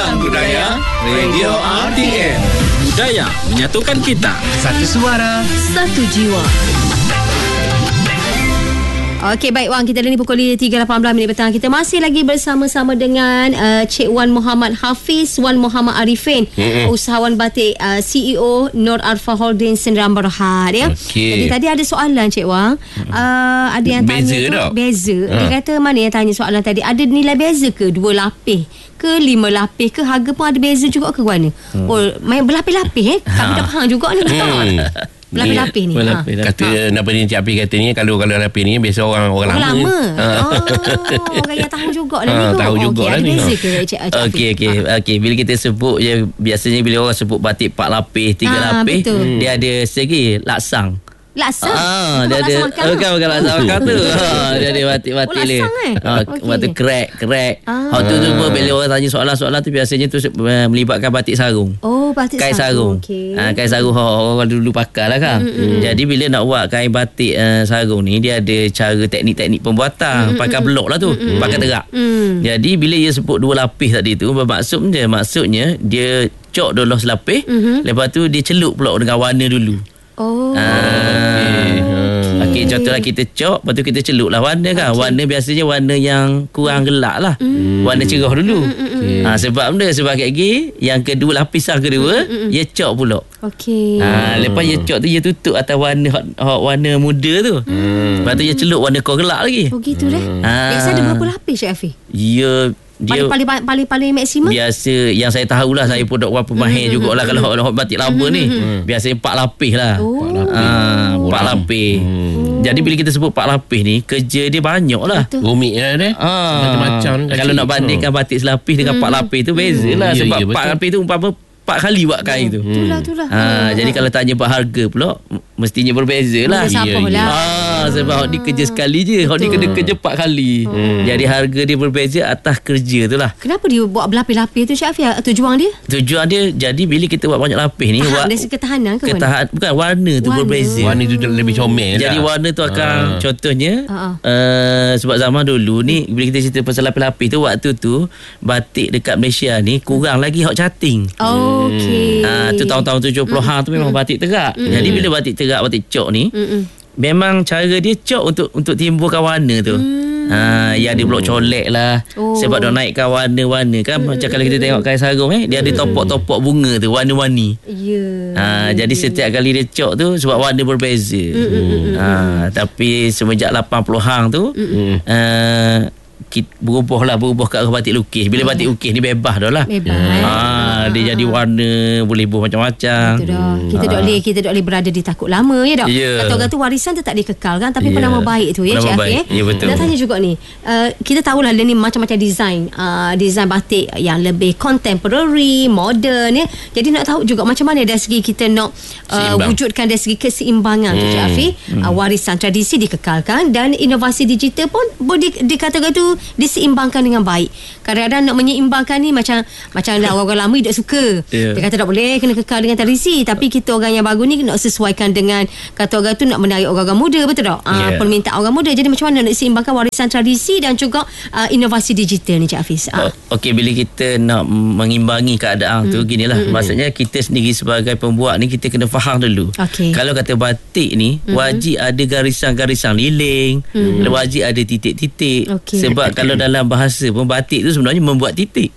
Bincang Budaya Radio RTM. Budaya menyatukan kita. Satu suara, satu jiwa. Okey, baik Wang, kita dah ni pukul 3.18 petang. Kita masih lagi bersama-sama dengan Cik Wan Muhammad Hafiz, Wan Muhammad Arifin, usahawan batik, CEO Nur Arfa Holding Sdn Bhd ya. Jadi tadi ada soalan Cik Wan, ada yang beza tanya tu tak? beza. Dia kata mana yang tanya soalan tadi, ada nilai beza ke 2 lapis ke 5 lapis ke, harga pun ada beza juga ke warna? Oh, main berlapis-lapis kami tak faham juga ni. Berlapis-lapis ni. Kata apa ni Cik Hafiz kata ni, kalau lapis ni biasa orang lama. Orang yang tahu juga dah ni. Tahu juga dah ni. Ada beza ke Cik Hafiz? Okey. Bila kita sebut je, biasanya bila orang sebut batik 4 lapis, 3 lapis, dia ada segi laksang. Laksang? Dia ada bukan laksang makan tu. Dia ada batik-batik dia. Batik krek. Hak tu semua bila orang tanya soalan-soalan tu biasanya tu melibatkan batik sarung. Oh, batik kain sarung. Kain sarung orang dulu pakai lah kan. Jadi bila nak buat kain batik sarung ni, dia ada cara teknik-teknik pembuatan. Pakai blok lah tu, pakai terak. Jadi bila dia sebut 2 lapis tadi tu, maksudnya dia cok dulu selapis, lepas tu dia celup pula dengan warna dulu. Okey, contohlah kita cok, lepas tu kita celup lah warna kan. Warna biasanya warna yang kurang gelap lah. Warna cerah dulu. Sebab kayak gini, yang kedua, lapisan kedua, dia cok pula. Lepas dia cok tu, dia tutup atas warna muda tu. Lepas tu dia celup warna kau gelap lagi. Oh gitu dah. Biasa ada berapa lapis Cik Hafiz? Dia paling maksimum biasa yang saya tahulah, saya pun tak berapa mahir jugalah kalau orang batik lama ni. Biasanya 4 lapis lah. 4 lapis. Jadi bila kita sebut 4 lapis ni, kerja dia banyak lah. rumit lah dia. Macam-macam. Kalau nak bandingkan batik selapis dengan 4 lapis tu beza lah. Sebab 4 lapis tu umpama 4 kali buat kain tu. Itulah. Jadi kalau tanya buat harga pula, mestinya berbeza lah. Sebab ni kerja sekali je. Hak ni kena kerja 4 kali. Jadi harga dia berbeza atas kerja tu lah. Kenapa dia buat berlapis-lapis tu Cik Hafiz? Tujuan dia jadi bila kita buat banyak lapis ni, dari segi ketahanan ke mana? Bukan, warna tu berbeza. Warna tu lebih comel lah. Jadi warna tu akan contohnya sebab zaman dulu ni, bila kita cerita pasal lapis-lapis tu, waktu tu batik dekat Malaysia ni kurang lagi hak cating. Tu tahun-tahun 70-an tu memang batik terak. Jadi bila batik terak, batik cok ni, memang cara dia cok untuk timbulkan warna tu. Ya ada blok colek lah. Sebab dia naikkan warna-warna kan. Macam kalau kita tengok kain sarung dia ada topok-topok bunga tu, warna-warni. Jadi setiap kali dia cok tu, sebab warna berbeza. Tapi semenjak 80-an tu berubah ke arah batik lukis. Bila batik lukis ni bebas dah lah. Dia jadi warna boleh buat macam-macam. Kita tak boleh berada di takut lama ya tak? Kata-kata tu warisan tu tak dikekalkan, tapi pernah baik tu ya Cik Hafiz. Betul. Nak tanya juga ni, kita tahulah ni macam-macam design batik yang lebih contemporary, modern ya. Jadi nak tahu juga macam mana dari segi kita nak wujudkan dari segi keseimbangan tu Cik Hafiz. Warisan tradisi dikekalkan dan inovasi digital pun dikatakan tu diseimbangkan dengan baik. Kadang-kadang nak menyeimbangkan ni macam orang lama tidak suka. Dia kata tak boleh, kena kekal dengan tradisi. Tapi kita orang yang baru ni nak sesuaikan dengan, kata orang tu nak menarik orang-orang muda, betul tak? Permintaan orang muda. Jadi macam mana nak seimbangkan warisan tradisi dan juga inovasi digital ni Cik Hafiz? Okey, bila kita nak mengimbangi keadaan tu, ginilah. Maksudnya kita sendiri sebagai pembuat ni, kita kena faham dulu. Kalau kata batik ni, wajib ada garisan-garisan liling, wajib ada titik-titik. Sebab kalau dalam bahasa pun, batik tu sebenarnya membuat titik.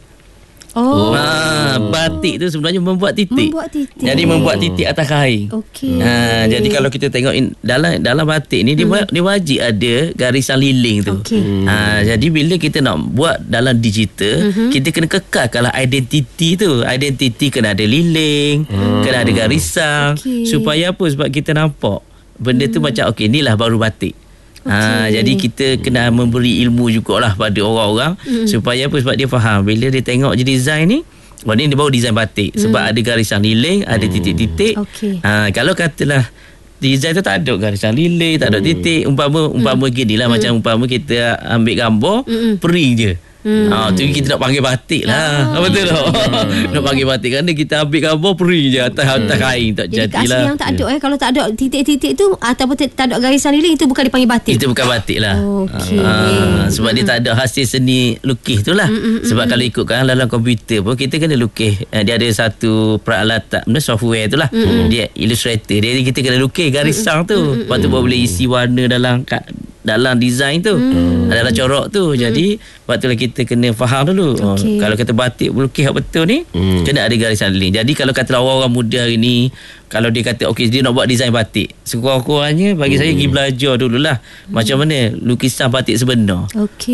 Batik tu sebenarnya membuat titik. Jadi membuat titik atas kain. Jadi kalau kita tengok dalam batik ni, dia wajib ada garisan liling tu. Jadi bila kita nak buat dalam digital, kita kena kekalkanlah identiti tu. Identiti kena ada liling, kena ada garisan. Supaya apa? Sebab kita nampak benda tu macam inilah baru batik. Jadi kita kena memberi ilmu jugalah pada orang-orang supaya apa? Sebab dia faham bila dia tengok je design ni, ni dia baru design batik. Sebab ada garisan liling, ada titik-titik. Kalau katalah design tu tak ada garisan liling, tak ada titik, umpama gini lah, macam umpama kita ambil gambar peri je. Tu kita nak panggil batik lah. Betul tak? Nak panggil batik kerana kita ambil gambar perih je atas kain, tak jadi jadilah. Yang tak ada kalau tak ada titik-titik tu ataupun tak ada garisan lilin, itu bukan dipanggil batik. Itu bukan batik lah. Sebab dia tak ada hasil seni lukis tu lah. Sebab kalau ikutkan dalam komputer pun kita kena lukis. Dia ada satu peralatan, software tu lah. Dia Illustrator. Dia kita kena lukis garisan tu. Lepas tu boleh isi warna dalam design tu, dalam corak tu. Jadi waktu kita kena faham dulu. Kalau kata batik melukis betul ni, kena ada garisan lilin. Jadi kalau kata orang-orang muda hari ni, kalau dia kata dia nak buat design batik, sekurang-kurangnya bagi saya pergi belajar dululah macam mana lukisan batik sebenar.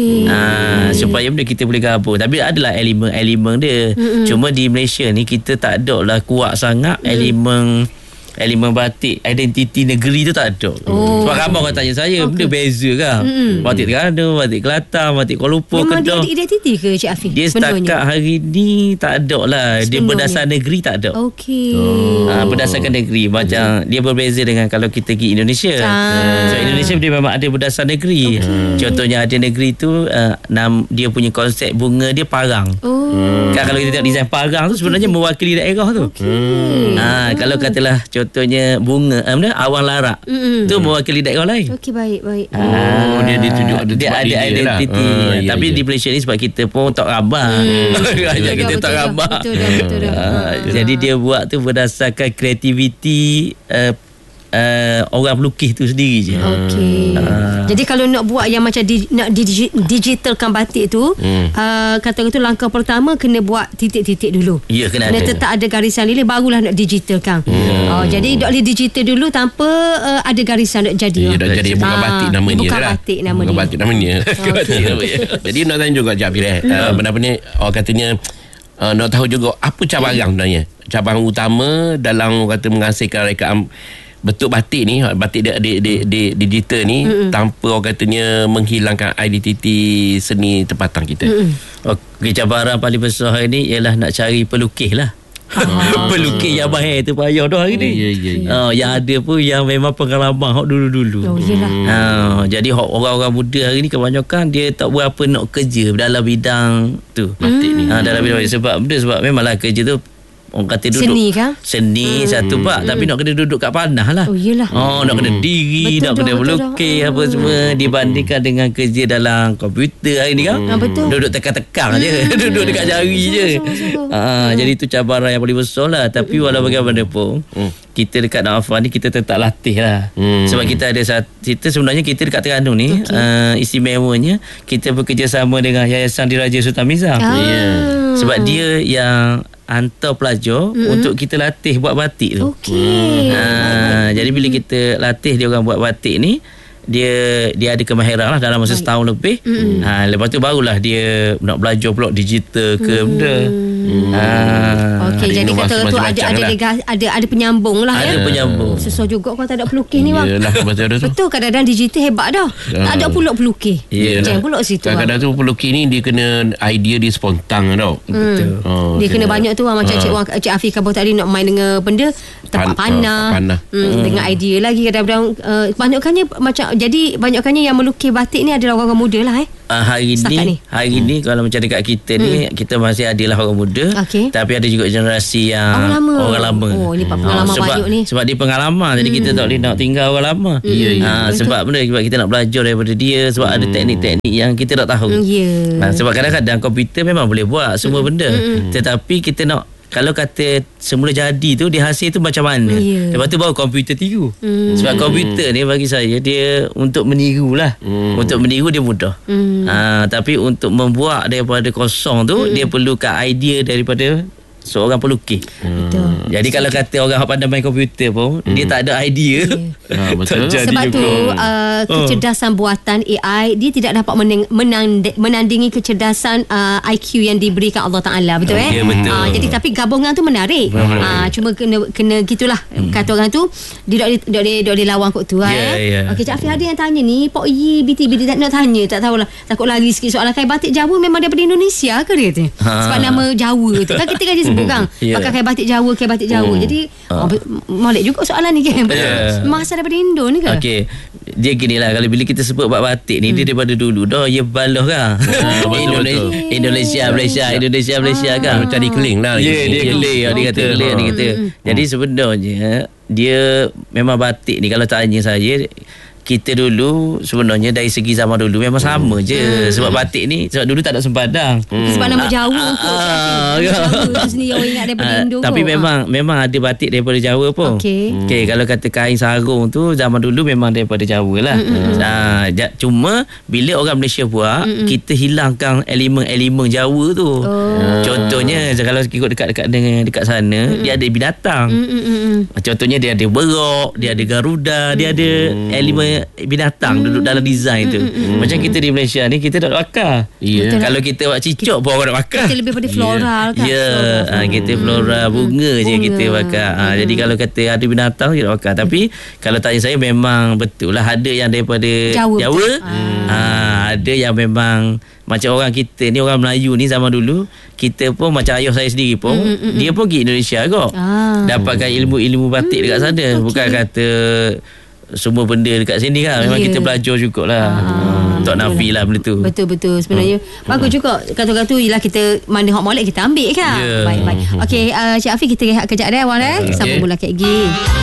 Supaya benda kita boleh gabung. Tapi adalah elemen dia. Cuma di Malaysia ni kita tak ada lah kuat sangat elemen batik, identiti negeri tu tak ada. Sebab ramai orang tanya saya, benda beza kan? Batik Terengganu, batik Kelantan, batik Kuala Lumpur, memang Kedah. dia ada identiti ke Cik Afiq? Dia setakat hari ni tak ada lah. Dia berdasar negeri tak ada. Berdasarkan negeri. Macam dia berbeza dengan kalau kita pergi Indonesia. So Indonesia dia memang ada berdasar negeri. Contohnya ada negeri tu dia punya konsep bunga dia parang. Kan kalau kita tengok design parang tu sebenarnya mewakili daerah tu. Kalau katalah contohnya bunga awan larak tu mewakili daerah lain. Baik. Dia tunjuk dia ada identiti lah. Tapi di Malaysia ni sebab kita pun tak gambar. Kita tak gambar. Jadi dia buat tu berdasarkan kreativiti orang pelukis tu sendiri je. Jadi kalau nak buat yang macam nak digitalkan batik tu, kata tu langkah pertama kena buat titik-titik dulu. Ya, kena tetap ada garisan lilin, barulah nak digitalkan. Jadi dok boleh digital dulu tanpa ada garisan dok jadi. Dah jadi bukan batik namanya. Bukan batik namanya. Bukan batik namanya. Jadi nak tanya juga Jafir, benda-benda orang katanya nak tahu juga apa cabaran sebenarnya. Cabaran utama dalam kata menghasilkan rekaan bentuk batik ni, batik di digital ni, tanpa orang katanya menghilangkan identiti seni tempatan kita. Cabaran paling besar hari ni ialah nak cari pelukis lah. Pelukis yang bahaya tu payah dah hari ni. Yang ada pun yang memang pengalaman dulu-dulu. Jadi orang-orang muda hari ni kebanyakan dia tak berapa nak kerja dalam bidang tu. Batik ni. Dalam bidang sebab memanglah kerja tu orang kata duduk seni kan? Seni satu bak, tapi nak kena duduk kat panah lah. Nak kena diri, nak kena melukis apa semua, dibandingkan dengan kerja dalam komputer hari ni kan. Duduk tekan-tekan je. Duduk dekat jari je. Jadi itu cabaran yang paling besar lah. Tapi walau bagaimanapun kita dekat Nafas ni kita tetap latih lah. Sebab kita ada sebenarnya kita dekat Terengganu ni istimewanya kita bekerjasama dengan Yayasan Diraja Sultan Nizam. Sebab dia yang hantar pelajar untuk kita latih buat batik tu. Jadi bila kita latih dia orang buat batik ni, dia ada kemahiran lah dalam masa setahun lebih. Lepas tu barulah dia nak belajar pula digital ke benda. Jadi kata tu ada penyambung lah. Ada penyambung. Susah juga kalau tak ada pelukis ni bang. Betul, kadang-kadang digital hebat dah. Tak ada pula pelukis. Macam pula situ. Kadang-kadang tu pelukis ni dia kena idea dia spontan tau. Dia kena banyak tu macam Cik Afiq kabur tadi nak main dengan benda tempat panah. Dengan idea lagi kadang-kadang banyakkannya macam jadi banyakkannya yang melukis batik ni adalah orang muda lah. Hari ni kalau macam dekat kita ni kita masih adalah orang muda, tapi ada juga generasi yang orang lama. Ni pengalaman banyak ni. Sebab dia pengalaman, jadi kita tak boleh nak tinggal orang lama. Sebab kita nak belajar daripada dia. Sebab ada teknik-teknik yang kita tak tahu. Sebab kadang-kadang komputer memang boleh buat semua benda, tetapi kita nak kalau kata semula jadi tu dia hasil tu macam mana. Lepas tu baru komputer tiru. Sebab komputer ni bagi saya dia untuk meniru lah. Untuk meniru dia mudah. Tapi untuk membuat daripada kosong tu dia perlukan idea daripada seorang pelukis. Jadi kalau kata orang pandai main komputer pun dia tak ada idea. Betul. Sebab tu kecerdasan buatan AI dia tidak dapat menandingi kecerdasan IQ yang diberikan Allah Ta'ala. Betul betul. Jadi tapi gabungan tu menarik. Cuma kena gitulah. Kata orang tu dia dok lawan kot tu. Okey, Cik Afiq ada yang tanya ni, Pak Yi BTB dia nak tanya, tak tahulah, takut lagi sikit soalan. Kain batik Jawa memang daripada Indonesia ke dia tu? Sebab nama Jawa tu kan kita sebut kan pakai kain batik Jawa. Jadi molek juga soalan ni kan. Masa daripada Indo ni ke? Okey, dia gini lah, kalau bila kita sebut bab batik ni, dia daripada dulu dah ia baloh kan. Indonesia Malaysia kan. Cari keling lah. Dia keling. Dia kata. Jadi sebenarnya dia memang batik ni, kalau tanya saya, kita dulu sebenarnya dari segi zaman dulu memang sama je. Sebab batik ni, sebab dulu tak ada sempadan. Sebab nama Jawa Jawa sendiri orang ingat daripada Indo. Tapi memang ada batik daripada Jawa pun. Okey, kalau kata kain sarung tu zaman dulu memang daripada Jawa lah. Cuma bila orang Malaysia buat, kita hilangkan elemen-elemen Jawa tu. Contohnya kalau ikut dekat sana, dia ada binatang. Contohnya dia ada berok, dia ada garuda, dia ada elemen binatang duduk dalam design tu. Macam kita di Malaysia ni, kita tak bakar. Kalau kita buat cicak pun orang nak bakar. Kita lebih pada floral kan. Kita floral bunga je kita bakar. Jadi kalau kata ada binatang, kita bakar. Tapi kalau tanya saya, memang betul lah ada yang daripada Jawa. Ada yang memang macam orang kita ni, orang Melayu ni zaman dulu, kita pun macam ayah saya sendiri pun, dia pun pergi Indonesia kot. Dapatkan ilmu-ilmu batik dekat sana. Bukan kata semua benda dekat sini kan. Memang kita belajar jugalah. Untuk nafi lah benda tu. Betul-betul sebenarnya. Bagus juga. Kata-kata ialah kita mana hot molek kita ambil kan. Baik-baik. Okey, Cik Afiq, kita rehat kejap dah awal. Sambung bola kek lagi.